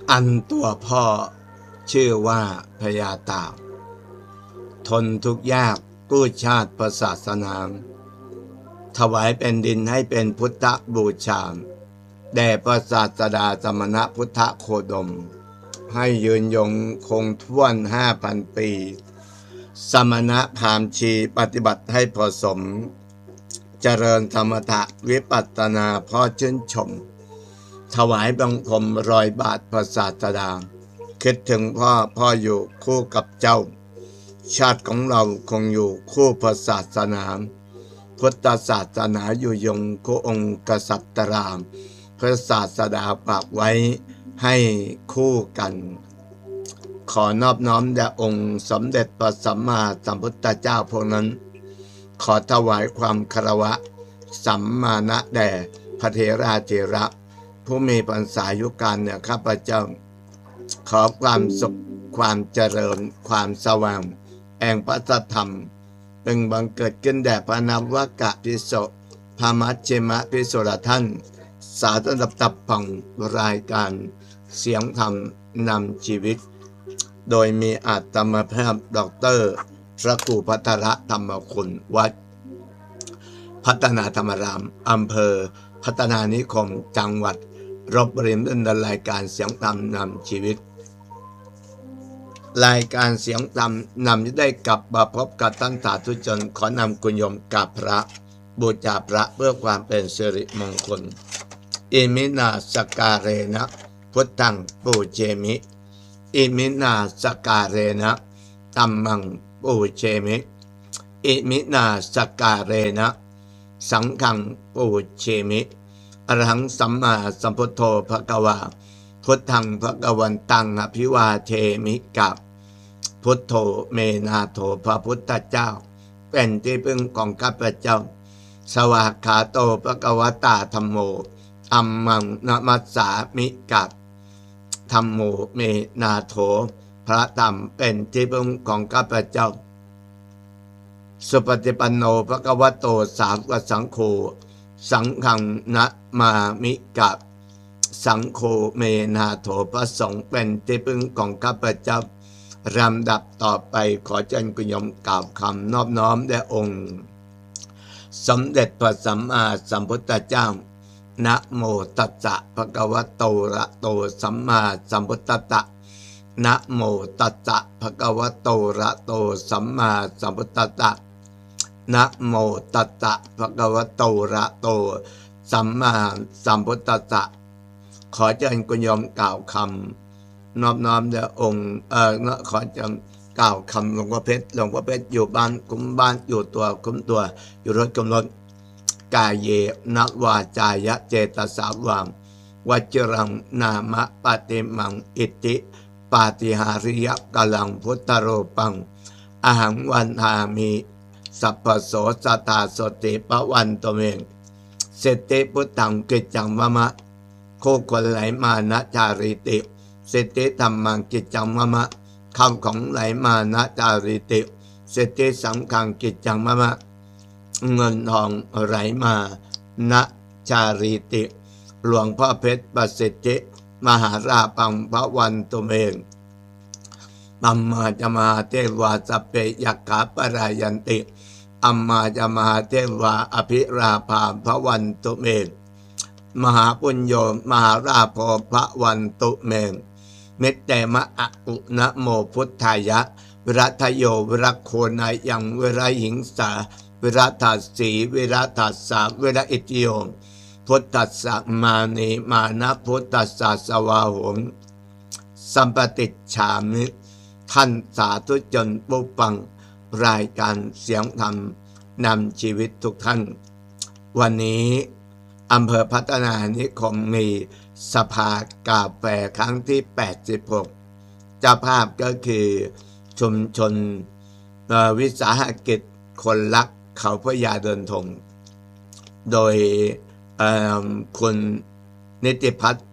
อันตัวพ่อชื่อว่าพญาตากทนทุกข์ยากกู้ชาติศาสนาถวายเป็นดินให้เป็นพุทธบูชาแด่พระศาสดาสมณพุทธโคดมให้ยืนยงคงท้วน 5,000 ปีสมณพราหมณ์ชีปฏิบัติให้พอสมเจริญสมถะวิปัสสนาพ่อชื่นชมถวายบังคมรอยบาทพระศาสดาคิดถึงพ่ออยู่คู่กับเจ้าชาติของเราคงอยู่คู่พระศาสนาพุทธศาสนาอยู่ยงคู่องค์กษัตริย์พระศาสดาฝากไว้ให้คู่กันขอนอบน้อมแด่องค์สมเด็จพระสัมมาสัมพุทธเจ้าพวกนั้นขอถวายความคารวะสัมมาณะแด่พระเถราเถระผู้มีพรรษายุการเนี่ยข้าพเจ้าขอความสุขความเจริญความสว่างแห่งพระธรรมเป็นบังเกิดขึ้นแด่พระนวกะพิโสพระมัชฌิมพิโสละท่านสาธุตับพังรายการเสียงธรรมนำชีวิตโดยมีอาตมาภาพดร.พระครูพัทรธรรมคุณวัดพัฒนาธรรมรามอำเภอพัฒนานิคมจังหวัดลพบุรีดำเนินรายการเสียงธรรมนำชีวิตรายการเสียงธรรมนำได้กลับมาพบกับท่านสาธุชนขอนำคุณโยมกราบพระบูชาพระเพื่อความเป็นสิริมงคลอิมินาสการเรนะพุทธังปูเชมิอิมินาสการเรนะธัมมังปูเชมิอิมินาสการเรนะสังฆังปูเชมิอรหังสัมมาสัมพุทโธภควาพุทธังภควันตังอภิวาเทมิกับพุทโธเมนาโธพระพุทธเจ้าเป็นที่พึ่งของข้าพเจ้าสวากขาโตภควตาธัมโมอัมมังนะมัสสามิกับธัมโมเมนาโถพระธรรมเป็นที่พึ่งของข้าพเจ้าสุปฏิปันโนภควโตสาวกสังโฆสังฆังนะมามิกับสังโฆเมนาโถพระสงฆ์เป็นที่พึ่งของข้าพเจ้าลำดับต่อไปขอเชิญคุณโยมกล่าวคำนอบน้อมแด่องค์สมเด็จพระสัมมาสัมพุทธเจ้านะโมตัสสะภะคะวะโตอะระหะโตสัมมาสัมพุทธัสสะนะโมตัสสะภะคะวะโตอะระหะโตสัมมาสัมพุทธัสสะนะโมตัสสะภะคะวะโตอะระหะโตสัมมาสัมพุทธัสสะขอเชิญคุณโยมกล่าวคำนอบน้อมแด่องค์ขอเชิญกล่าวคำหลวงพ่อเพชรอยู่บ้านคุ้มบ้านอยู่ตัวคุ้มตัวอยู่รถกุมรถกายเยนะวาจายะเจตสาวังวัจรังนามะปฏิมังอิติปาติหาริยกลังพุทธโรปังอหังวันทามิสัพพโสสตาสติปวันตเมงเสติพุทธังกิจจังมะมะโคคนไหลมานะจาริติเสติธรรมังกิจจังมะมะคำของไหลมานะจาริติเสติสังฆังกิจจังมะมะเงินทองไหลมานะจาริติหลวงพ่อเพชรประสิทธิมหาราปังพระวันตุเมงอัมมาจมาเทวาสเปยักขาปรายันติอัมมาจมาเทวาอภิราภาพระวันตุเมงมหาปุญโญมหาราภพระวันตุเมงเมตเตมะอะอุนะโมพุทธายะวิรัตโยวิรักโคนายังวิรัยหิงสาวิรัตสีวิรัตสาวิรัอิติโยพุทธัสสะมานีมานะพุทธัสสะสวาโหมสัมปติฉามิท่านสาธุชนผู้ฟังรายการเสียงธรรมนำชีวิตทุกท่านวันนี้อำเภอพัฒนานิคมมีสภากาแฟครั้งที่86เจ้าภาพก็คือชุมชนวิสาหกิจคนรักเขาพระยาเดินทงโดยคุณนิติพัฒน์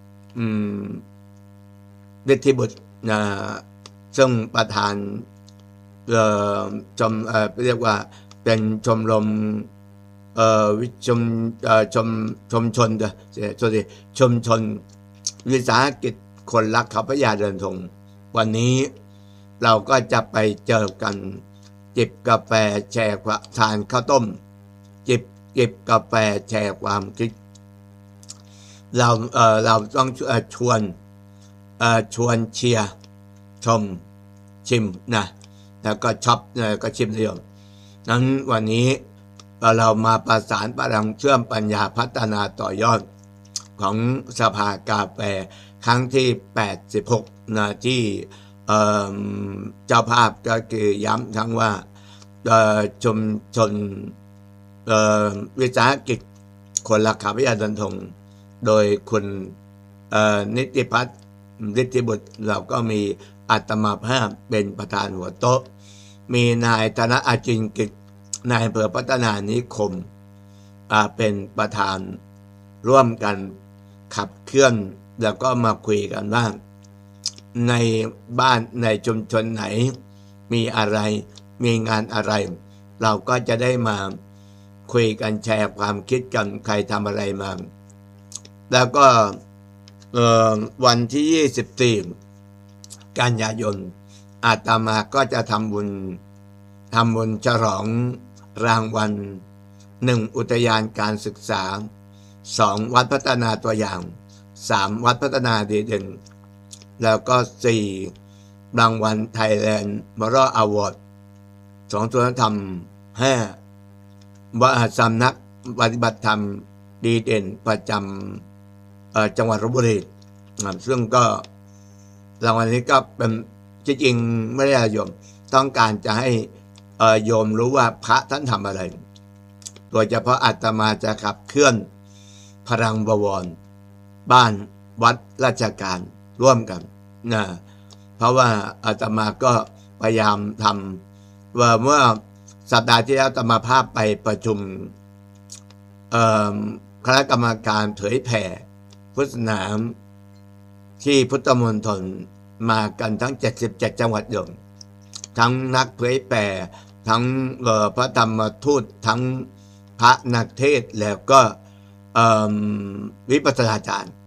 ฤทธิบุตรซึ่งประธานเรียกว่าเป็นชมรมชุมชนวิสาหกิจคนรักเขาพระยาเดินธงวันนี้เราก็จะไปเจอกันจิบกาแฟแชร์ทานข้าวต้มจิบกาแฟแชร์ความคิดเราต้องชวนเชียร์ชมชิมนะแล้วก็ช็อปก็ชิมเดียวนั้นวันนี้เรามาประสานพลังเชื่อมปัญญาพัฒนาต่อยอดของสภากาแฟครั้งที่86นะที่เจ้าภาพก็คือย้ำทั้งว่าชุมชนวิสาหกิจคนรักเขาพระยาเดินธงโดยคุณนิติพัฒน์ฤทธิบุตรเราก็มีอาตมาภาพเป็นประธานหัวโต๊ะมีนายธนอาจินกิจนายอำเภอพัฒนานิคมเป็นประธานร่วมกันขับเคลื่อนแล้วก็มาคุยกันว่าในบ้านในชุมชนไหนมีอะไรมีงานอะไรเราก็จะได้มาคุยกันแชร์ความคิดกันใครทำอะไรมาแล้วก็วันที่24กันยายนอาตมาก็จะทำบุญฉลองรางวัล1อุทยานการศึกษา2วัดพัฒนาตัวอย่าง3วัดพัฒนาดีเด่นแล้วก็4รางวัลไทยแลนด์มอรัลอวอร์ด2วัฒนธรรม5สำนักปฏิบัติธรรมดีเด่นประจำจังหวัดลพบุรีซึ่งก็รางวัลนี้ก็เป็นจริงๆไม่ได้โยมต้องการจะให้โยมรู้ว่าพระท่านทำอะไรโดยเฉพาะอาตมาจะขับเคลื่อนพลังบวรบ้านวัดราชการร่วมกันนะเพราะว่าอาตมาก็พยายามทำเมื่อสัปดาห์ที่แล้วอาตมาภาพไปประชุมคณะกรรมการเผยแผ่พุทธศาสนาที่พุทธมณฑลมากันทั้ง77จังหวัดโยมทั้งนักเผยแผ่ทั้งพระธรรมทูตทั้งพระนักเทศแล้วก็วิปัสสนาจารย์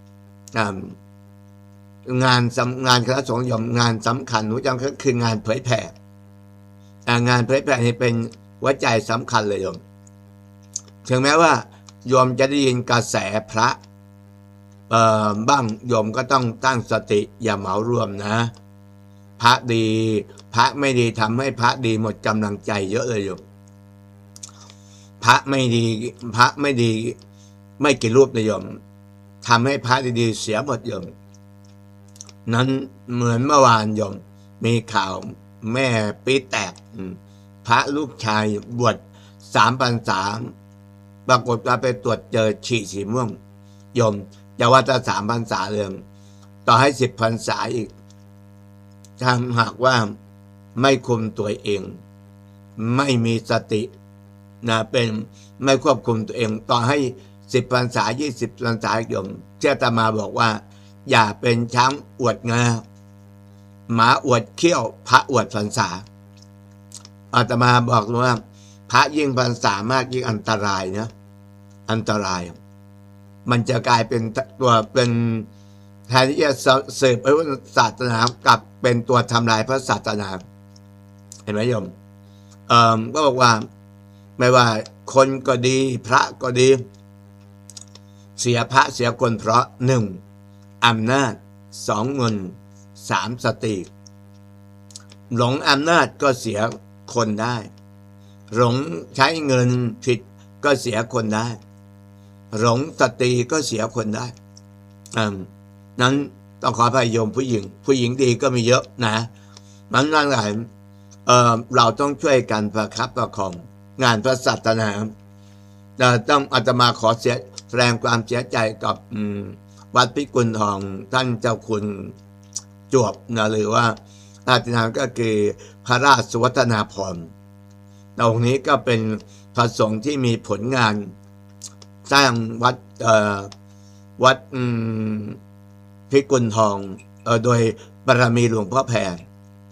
งานคณะสงฆ์โยมงานสำคัญรู้จังก็คืองานเผยแผ่งานเผยแผ่นี่เป็นหัวใจสำคัญเลยโยมถึงแม้ว่าโยมจะได้ยินกระแสพระบ้างโยมก็ต้องตั้งสติอย่าเหมารวมนะพระดีพระไม่ดีทำให้พระดีหมดกำลังใจเยอะเลยโยมพระไม่ดีไม่กี่รูปนะโยมทำให้พระดีๆเสียหมดโยมนั้นเหมือนเมื่อวานโยมมีข่าวแม่ปีแตกพระลูกชายบวช3 พรรษาปรากฏว่าไปตรวจเจอฉี่สีม่วงโยมจะว่าจะ3 พรรษาเลยต่อให้10 พรรษาอีกถ้าหากว่าไม่คุมตัวเองไม่มีสตินะเป็นไม่ควบคุมตัวเองต่อให้10 พรรษา20 พรรษาโยมเจ้าตมาบอกว่าอย่าเป็นช้างอวดงาหมาอวดเขี้ยวพระอวดพรรษาอาตมาบอกว่าพระยิ่งพรรษามากยิ่งอันตรายนะอันตรายมันจะกลายเป็นตัวเป็นแทนที่จะเสพพระศาสนากับเป็นตัวทำลายพระศาสนาเห็นไหมโยมก็บอกว่าไม่ว่าคนก็ดีพระก็ดีเสียพระเสียคนเพราะ1อำนาจ2เงิน3สติหลงอำนาจก็เสียคนได้หลงใช้เงินผิดก็เสียคนได้หลงสติก็เสียคนได้นั้นต้องขออภัยโยมผู้หญิงดีก็มีเยอะนะมันนั่นแหละเราต้องช่วยกันประคับประคองงานพระศาสนาต้องอาตมาขอแสดงความเสียใจกับวัดพิกุลทองท่านเจ้าคุณจวบนะหรือว่าราชนามก็คือพระราชสุวัฒนาพรตรงนี้ก็เป็นพระสงฆ์ที่มีผลงานสร้างวัดพิกุลทองโดยบารมีหลวงพ่อแพร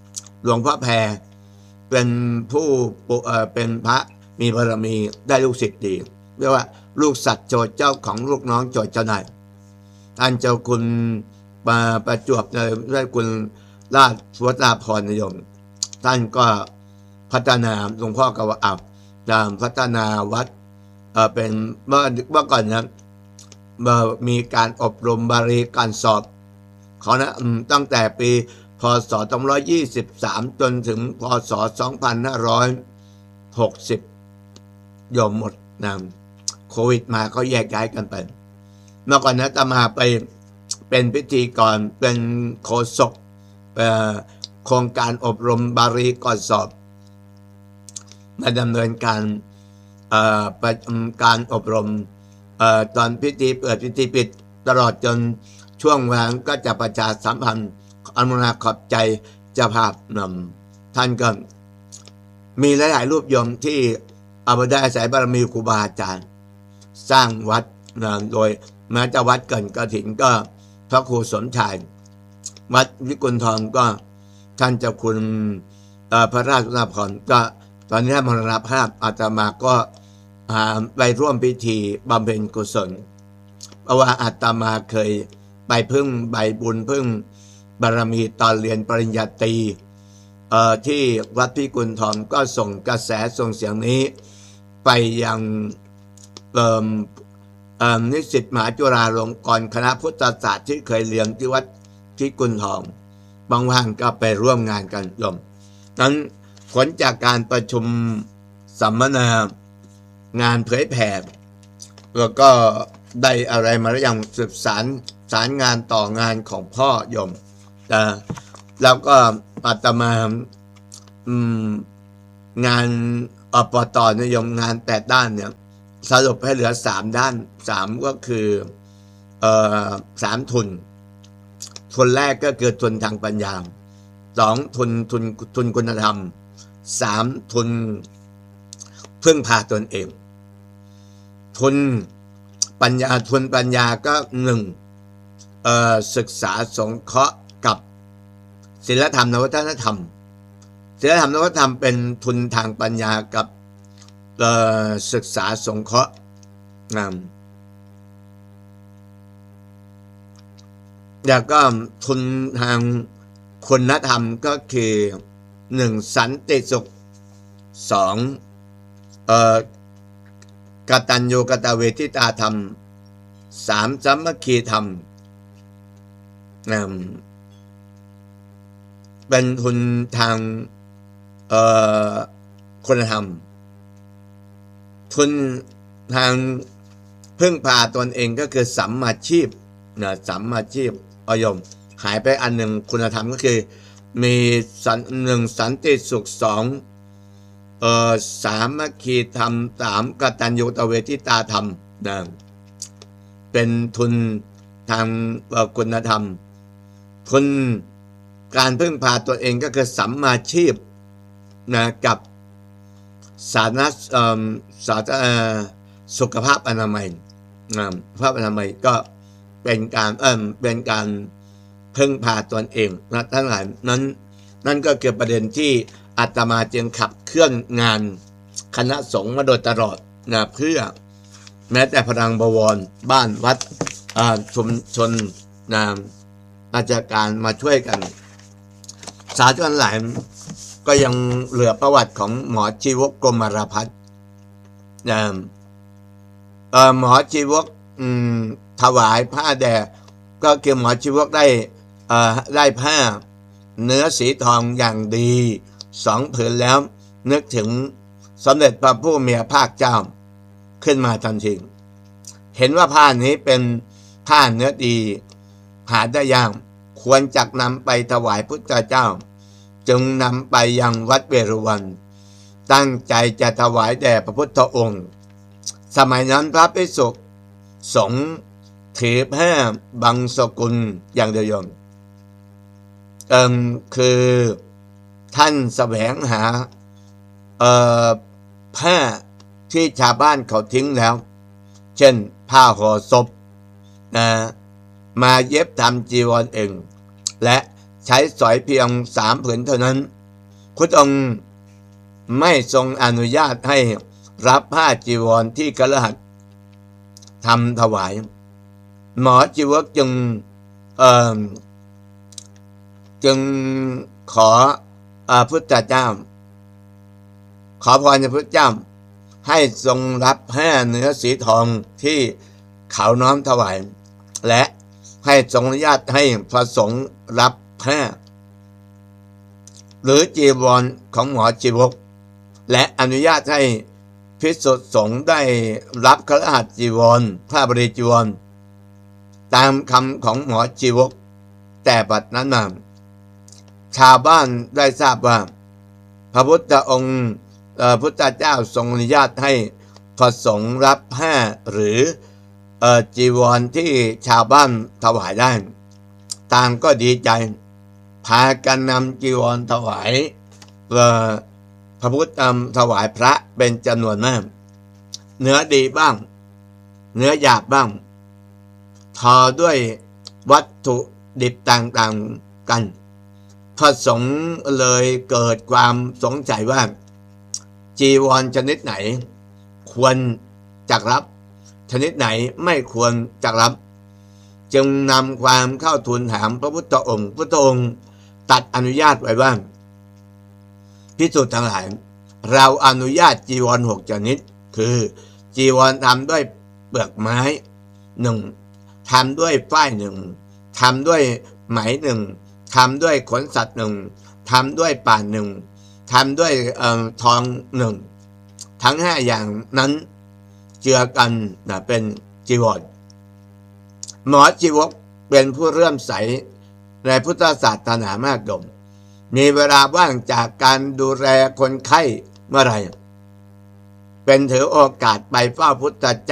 เป็นผู้เป็นพระมีบารมีได้ลูกศิษย์ดีเรียกว่าลูกสัตว์โจทย์เจ้าของลูกน้องโจทย์เจ้านายท่านเจ้าคุณประจวบด้วยคุณราชวัฒนาพรนิยมท่านก็พัฒนาหลวงพ่อก็ว่าพัฒนาวัดเป็นเมื่อก่อนนะมีการอบรมบาลีการสอบเขานะตั้งแต่ปีพศ2523จนถึงพศ2560หมดนะโควิดมาเขาแยกย้ายกันไปเมื่อก่อนนะอาตมาไปเป็นพิธีกรเป็นโฆษกโครงการอบรมบาลีก่อนสอบมาดำเนินการอบรมตอนพิธีเปิดพิธีปิดตลอดจนช่วงเวลาก็จะประชาสัมพันธ์อนุโมทนาขอบใจเจ้าภาพท่านก็มีหลายๆรูปโยมที่เอาไปได้อาศัยบารมีครูบาอาจารย์สร้างวัดโดยแม้จะวัดเกินกฐินก็พระครูสมชายวัดวิกุลทองก็ท่านเจ้าคุณพระราชนาพรก็ตอนนี้มรณภาพอาตมาก็ไปร่วมพิธีบำเพ็ญกุศลเพราะว่าอาตมาเคยไปพึ่งใบบุญพึ่งบารมีตอนเรียนปริญญาตรีที่วัดพิกุลทองก็ส่งกระแสส่งเสียงนี้ไปยังนิสิตมหาจุฬาลงกรณ์คณะพุทธศาสตร์ที่เคยเรียนที่วัดพิกุลทองบางวันก็ไปร่วมงานกันโยมนั้นผลจากการประชุมสัมมนางานเผยแผ่แล้วก็ได้อะไรมาแล้วอย่างสืบสารงานต่องานของพ่อโยมแล้วก็อาตมางานปตนิยมงาน8 ด้านเนี่ยสรุปให้เหลือ3 ด้าน3ก็คือ3 ทุนแรกก็คือทุนทางปัญญา2ทุนคุณธรรม3ทุนพึ่งพาตนเองทุนปัญญาก็ศึกษาสงเคราะห์กับศีลธรรมนวัฒนธรรมศีลธรรมนวัฒนธรรมเป็นทุนทางปัญญากับศึกษาสงเคราะห์แล้วก็ทุนทางคุณธรรมก็คือ1สันติสุข2กตัญญูกตเวทิตาธรรม3สามัคคีธรรมเป็นทุนทางคุณธรรมทุนทางพึ่งพาตนเองก็คือสัมมาชีพสัมมาชีพโยมหายไปอันหนึ่งคุณธรรมก็คือมี1สันติสุข2สามัคคีธรรม3กตัญญูกตเวทิตาธรรมเป็นทุนทางคุณธรรมทุนการพึ่งพาตัวเองก็คือสัมมาชีพกับสุขภาพอนามัยภาพอนามัยก็เป็นการพึ่งพาตนเองนะทั้งหลายนั่นก็คือประเด็นที่อาตมาจึงขับเคลื่อนงานคณะสงฆ์มาโดยตลอดเพื่อแม้แต่พลังบวรบ้านวัดชุมชนราชการมาช่วยกันสาธุทั้งหลายก็ยังเหลือประวัติของหมอชีวกกรมารพัฒน์หมอชีวกถวายผ้าแด่ก็คือหมอชีวกได้ผ้าเนื้อสีทองอย่างดี2 ผืนแล้วนึกถึงสมเด็จพระผู้มีพระภาคเจ้าขึ้นมาทันทีเห็นว่าผ้านี้เป็นผ้าเนื้อดีหาได้ยากควรจักนำไปถวายพุทธเจ้าจึงนำไปยังวัดเวรุวันตั้งใจจะถวายแด่พระพุทธองค์สมัยนั้นพระภิกษุสงฆ์ถือผ้าบางสกุลอย่างเดียวคือท่านแสวงหาผ้าที่ชาวบ้านเขาทิ้งแล้วเช่นผ้าห่อศพมาเย็บทำจีวรเองและใช้สอยเพียง3 ผืนเท่านั้นพุทธองค์ไม่ทรงอนุญาตให้รับผ้าจีวรที่คฤหัสถ์ทำถวายหมอชีวกจึงจึงขอพุทธเจ้าขอพรจากพระเจ้าให้ทรงรับผ้าเนื้อสีทองที่เขาน้อมถวายและให้ทรงอนุญาตให้พระสงฆ์รับผ้าหรือจีวรของหมอชีวกและอนุญาตให้ภิกษุสงฆ์ได้รับคฤหัสถ์จีวรผ้าบริจีวรตามคำของหมอชีวกแต่บัดนั้นมาชาวบ้านได้ทราบว่าพระพุทธองค์พุทธเจ้าทรงอนุญาตให้พระสงฆ์รับผ้าหรือจีวรที่ชาวบ้านถวายได้ต่างก็ดีใจพากันนำจีวรถวายพระพุทธถวายพระเป็นจำนวนมากเนื้อดีบ้างเนื้อหยาบบ้างทอด้วยวัตถุดิบต่างๆกันพระสงฆ์เลยเกิดความสงสัยว่าจีวรชนิดไหนควรจักรับชนิดไหนไม่ควรจักรับจึงนำความเข้าทูลถามพระพุทธองค์พระพุทธองค์ตัดอนุญาตไว้ว่าภิกษุทั้งหลายเราอนุญาตจีวร6ชนิดคือจีวรทำด้วยเปลือกไม้1ทำด้วยฝ้าย1ทำด้วยไหม1ทำด้วยขนสัตว์1ทำด้วยป่าน1ทำด้วยทอง1ทั้ง5อย่างนั้นเจือกันเป็นจีวรหมอชีวกเป็นผู้เลื่อมใสในพุทธศาสนามากดมมีเวลาว่างจากการดูแลคนไข้เมื่อไรเป็นถือโอกาสไปเฝ้าพุทธเจ้า